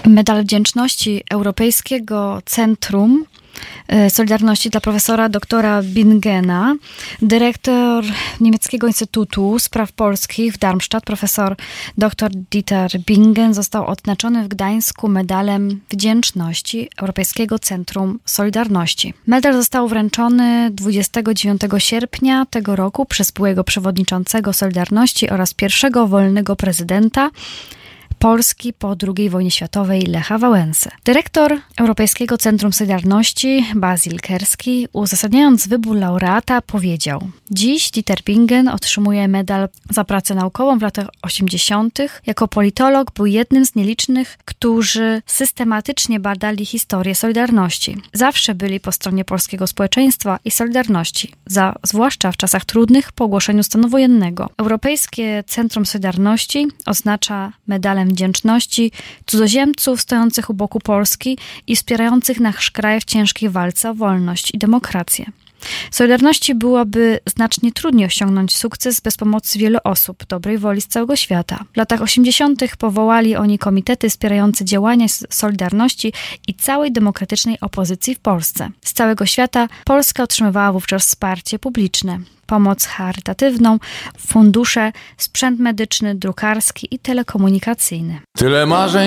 Medal Wdzięczności Europejskiego Centrum Solidarności dla profesora doktora Bingena, dyrektor Niemieckiego Instytutu Spraw Polskich w Darmstadt, profesor dr Dieter Bingen, został odznaczony w Gdańsku Medalem Wdzięczności Europejskiego Centrum Solidarności. Medal został wręczony 29 sierpnia tego roku przez byłego przewodniczącego Solidarności oraz pierwszego wolnego prezydenta Polski po II wojnie światowej Lecha Wałęsy. Dyrektor Europejskiego Centrum Solidarności Basil Kerski, uzasadniając wybór laureata, powiedział: dziś Dieter Bingen otrzymuje medal za pracę naukową w latach 80. Jako politolog był jednym z nielicznych, którzy systematycznie badali historię Solidarności. Zawsze byli po stronie polskiego społeczeństwa i Solidarności, zwłaszcza w czasach trudnych po ogłoszeniu stanu wojennego. Europejskie Centrum Solidarności oznacza medalem wdzięczności cudzoziemców stojących u boku Polski i wspierających nasz kraj w ciężkiej walce o wolność i demokrację. Solidarności byłoby znacznie trudniej osiągnąć sukces bez pomocy wielu osób dobrej woli z całego świata. W latach 80. powołali oni komitety wspierające działania Solidarności i całej demokratycznej opozycji w Polsce. Z całego świata Polska otrzymywała wówczas wsparcie publiczne, pomoc charytatywną, fundusze, sprzęt medyczny, drukarski i telekomunikacyjny. Tyle marzeń